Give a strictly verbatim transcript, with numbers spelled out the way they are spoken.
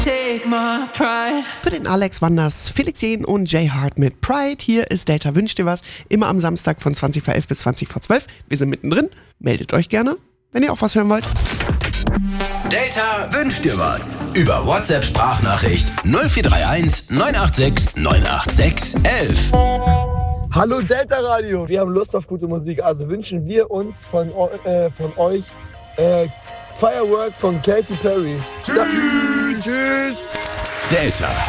Take my pride. Für den Alex Wanders, Felix Jähn und Jay Hart mit Pride. Hier ist Delta Wünscht dir was. Immer am Samstag von zwanzig vor elf bis zwanzig vor zwölf. Wir sind mittendrin. Meldet euch gerne, wenn ihr auch was hören wollt. Delta wünscht dir was. Über WhatsApp-Sprachnachricht null vier drei eins neun acht sechs neun acht sechs eins eins. Hallo Delta Radio, wir haben Lust auf gute Musik, also wünschen wir uns von, äh, von euch äh, Firework von Katy Perry. Tschüss. Tschüss. Delta.